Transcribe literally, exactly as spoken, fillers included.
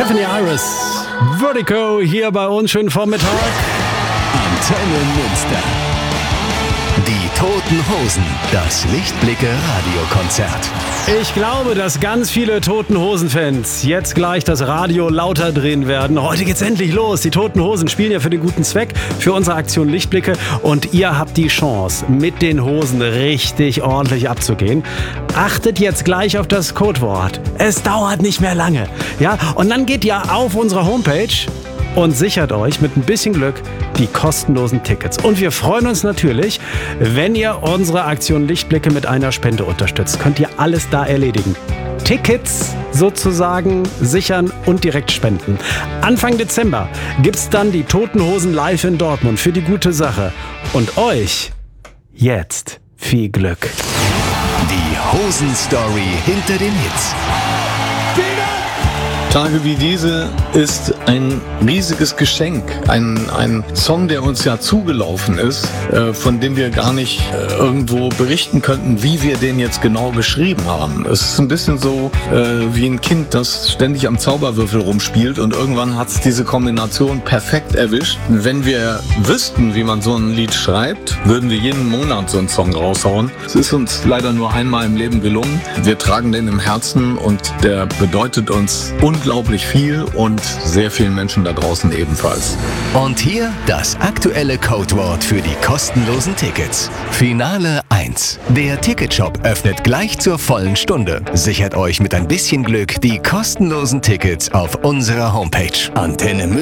Stephanie Iris, Vertigo hier bei uns. Schönen Vormittag. Antenne Münster. Die Toten Hosen, das Lichtblicke-Radiokonzert. Ich glaube, dass ganz viele Toten Hosen-Fans jetzt gleich das Radio lauter drehen werden. Heute geht's endlich los. Die Toten Hosen spielen ja für den guten Zweck, für unsere Aktion Lichtblicke. Und ihr habt die Chance, mit den Hosen richtig ordentlich abzugehen. Achtet jetzt gleich auf das Codewort. Es dauert nicht mehr lange. Ja, und dann geht ihr auf unsere Homepage und sichert euch mit ein bisschen Glück die kostenlosen Tickets. Und wir freuen uns natürlich, wenn ihr unsere Aktion Lichtblicke mit einer Spende unterstützt. Könnt ihr alles da erledigen. Tickets sozusagen sichern und direkt spenden. Anfang Dezember gibt's dann die Toten Hosen live in Dortmund für die gute Sache. Und euch jetzt viel Glück. Die Hosen-Story hinter den Hits. Tage wie diese ist ein riesiges Geschenk. Ein, ein Song, der uns ja zugelaufen ist, äh, von dem wir gar nicht äh, irgendwo berichten könnten, wie wir den jetzt genau geschrieben haben. Es ist ein bisschen so äh, wie ein Kind, das ständig am Zauberwürfel rumspielt und irgendwann hat es diese Kombination perfekt erwischt. Wenn wir wüssten, wie man so ein Lied schreibt, würden wir jeden Monat so einen Song raushauen. Es ist uns leider nur einmal im Leben gelungen. Wir tragen den im Herzen und der bedeutet uns unglaublich viel und sehr vielen Menschen da draußen ebenfalls. Und hier das aktuelle Codewort für die kostenlosen Tickets. Finale eins. Der Ticketshop öffnet gleich zur vollen Stunde. Sichert euch mit ein bisschen Glück die kostenlosen Tickets auf unserer Homepage. Antenne